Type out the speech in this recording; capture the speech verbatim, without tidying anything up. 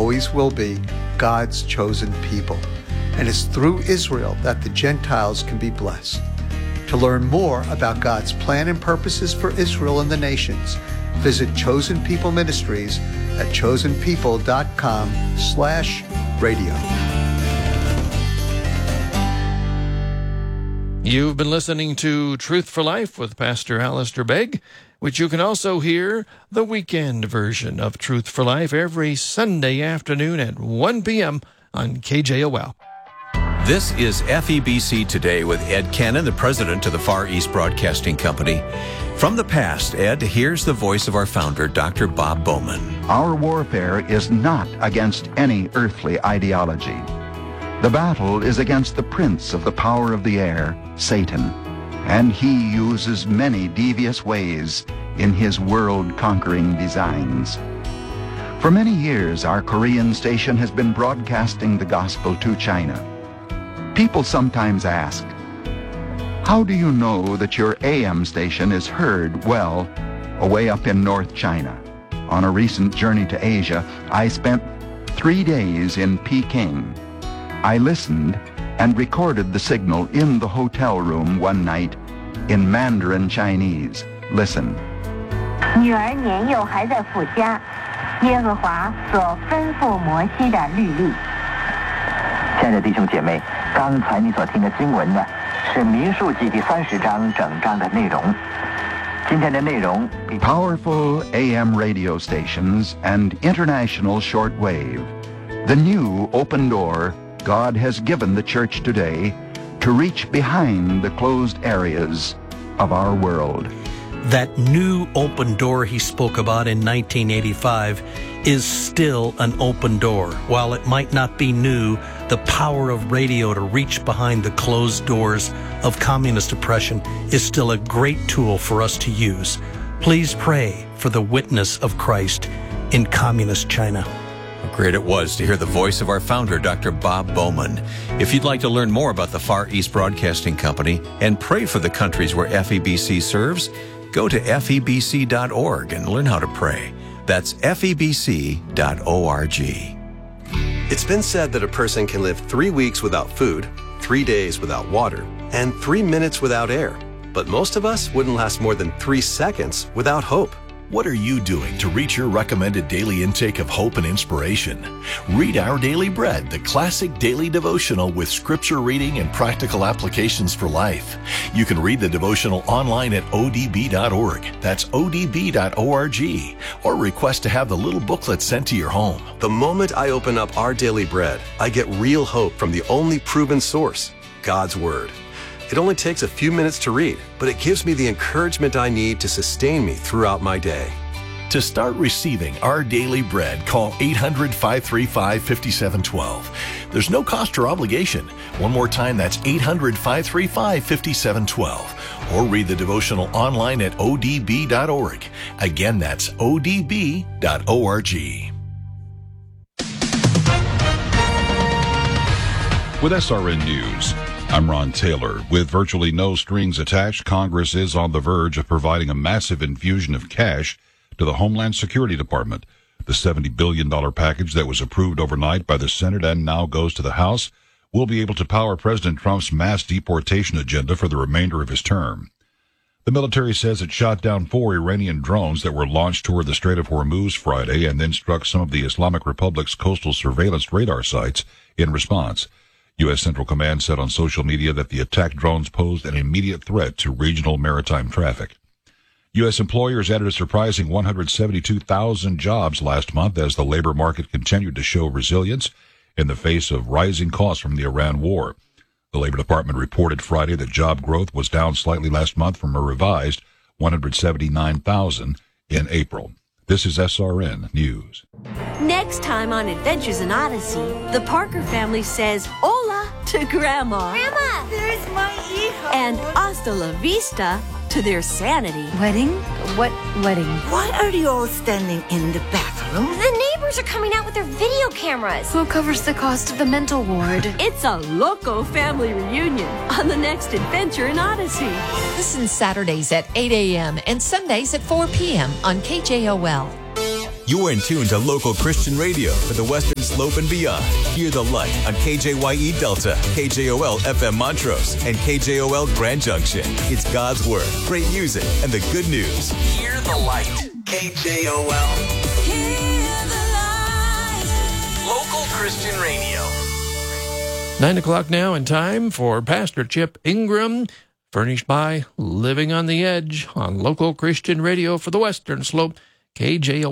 always will be, God's chosen people. And it's through Israel that the Gentiles can be blessed. To learn more about God's plan and purposes for Israel and the nations, visit Chosen People Ministries at chosenpeople.com slash radio. You've been listening to Truth for Life with Pastor Alistair Begg, which you can also hear the weekend version of Truth for Life every Sunday afternoon at one p.m. on K J O L. This is F E B C Today with Ed Cannon, the president of the Far East Broadcasting Company. From the past, Ed, here's the voice of our founder, Doctor Bob Bowman. Our warfare is not against any earthly ideology. The battle is against the prince of the power of the air, Satan, and he uses many devious ways in his world-conquering designs. For many years, our Korean station has been broadcasting the gospel to China. People sometimes ask, how do you know that your A M station is heard well away up in North China? On a recent journey to Asia, I spent three days in Peking. I listened and recorded the signal in the hotel room one night in Mandarin Chinese. Listen. 女儿年幼还在父家，耶和华所吩咐摩西的律例。亲爱的弟兄姐妹，刚才你所听的经文呢，是民数记第三十章整章的内容。今天的内容 Powerful A M radio stations and international shortwave. The new open door God has given the church today to reach behind the closed areas of our world. That new open door he spoke about in nineteen eighty-five is still an open door. While it might not be new, the power of radio to reach behind the closed doors of communist oppression is still a great tool for us to use. Please pray for the witness of Christ in communist China. How great it was to hear the voice of our founder, Doctor Bob Bowman. If you'd like to learn more about the Far East Broadcasting Company and pray for the countries where F E B C serves, go to F E B C dot org and learn how to pray. That's F E B C dot org. It's been said that a person can live three weeks without food, three days without water, and three minutes without air. But most of us wouldn't last more than three seconds without hope. What are you doing to reach your recommended daily intake of hope and inspiration? Read Our Daily Bread, the classic daily devotional with scripture reading and practical applications for life. You can read the devotional online at O D B dot org. That's O D B dot org. Or request to have the little booklet sent to your home. The moment I open up Our Daily Bread, I get real hope from the only proven source, God's Word. It only takes a few minutes to read, but it gives me the encouragement I need to sustain me throughout my day. To start receiving Our Daily Bread, call eight hundred, five three five, five seven one two. There's no cost or obligation. One more time, that's eight hundred, five three five, five seven one two. Or read the devotional online at O D B dot org. Again, that's O D B dot org. With S R N News, I'm Ron Taylor. With virtually no strings attached, Congress is on the verge of providing a massive infusion of cash to the Homeland Security Department. The seventy billion dollars package that was approved overnight by the Senate and now goes to the House will be able to power President Trump's mass deportation agenda for the remainder of his term. The military says it shot down four Iranian drones that were launched toward the Strait of Hormuz Friday and then struck some of the Islamic Republic's coastal surveillance radar sites in response. U S. Central Command said on social media that the attacked drones posed an immediate threat to regional maritime traffic. U S employers added a surprising one hundred seventy-two thousand jobs last month as the labor market continued to show resilience in the face of rising costs from the Iran war. The Labor Department reported Friday that job growth was down slightly last month from a revised one hundred seventy-nine thousand in April. This is S R N News. Next time on Adventures in Odyssey, the Parker family says hola to Grandma. Grandma, there's my hijo. And hasta la vista to their sanity. Wedding? What wedding? Why are you all standing in the bathroom? The neighbors are coming out with their video cameras. Who covers the cost of the mental ward? It's a loco family reunion on the next Adventure in Odyssey. Listen Saturdays at eight a.m. and Sundays at four p.m. on K J O L. You're in tune to local Christian radio for the Western Slope and beyond. Hear the light on K J Y E Delta, K J O L F M Montrose, and K J O L Grand Junction. It's God's Word, great music, and the good news. Hear the light. K J O L. Hear the light. Local Christian radio. Nine o'clock now, and time for Pastor Chip Ingram, furnished by Living on the Edge on Local Christian Radio for the Western Slope, K J O